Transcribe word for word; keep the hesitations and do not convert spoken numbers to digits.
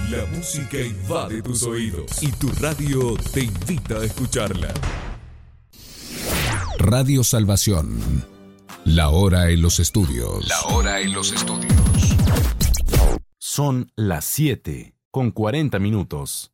La música invade tus oídos y tu radio te invita a escucharla. Radio Salvación. La hora en los estudios. La hora en los estudios. Son las siete con cuarenta minutos.